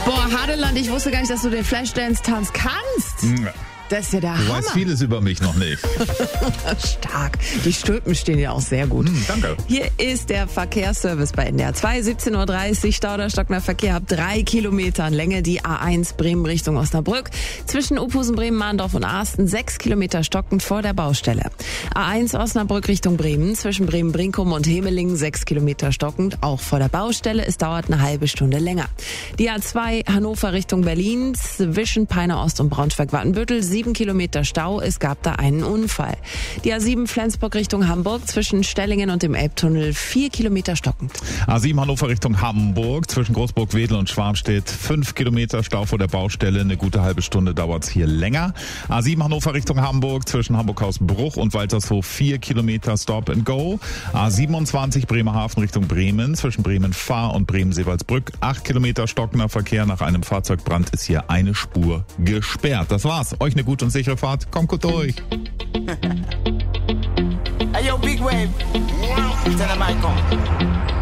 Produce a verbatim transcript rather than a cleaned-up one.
Boah, Hadeland, ich wusste gar nicht, dass du den Flashdance-Tanz kannst. Ja. Das ist ja der Du Hammer. weißt vieles über mich noch nicht. Stark. Die Stülpen stehen ja auch sehr gut. Hm, danke. Hier ist der Verkehrsservice bei N D R zwei, siebzehn Uhr dreißig, Stau der Stockner Verkehr ab drei Kilometern Länge, die A eins Bremen Richtung Osnabrück. Zwischen Uphusen, Bremen, Mahndorf und Asten sechs Kilometer stockend vor der Baustelle. A eins Osnabrück Richtung Bremen, zwischen Bremen-Brinkum und Hemelingen sechs Kilometer stockend, auch vor der Baustelle. Es dauert eine halbe Stunde länger. Die A zwei Hannover Richtung Berlin, zwischen Peine Ost und Braunschweig-Wattenbüttel, sieben Kilometer Stau, es gab da einen Unfall. Die A sieben Flensburg Richtung Hamburg, zwischen Stellingen und dem Elbtunnel vier Kilometer stockend. A sieben Hannover Richtung Hamburg, zwischen Großburg-Wedel und Schwarmstedt fünf Kilometer Stau vor der Baustelle, eine gute halbe Stunde dauert's hier länger. A sieben Hannover Richtung Hamburg, zwischen Hamburg-Hausbruch und Waltershof vier Kilometer Stop and Go. A siebenundzwanzig Bremerhaven Richtung Bremen, zwischen Bremen-Fahr und Bremen-Seewaldsbrück acht Kilometer stockender Verkehr. Nach einem Fahrzeugbrand ist hier eine Spur gesperrt. Das war's. Euch eine gute und sichere Fahrt. Kommt gut durch. Hey yo, Big Wave. Tell them I come.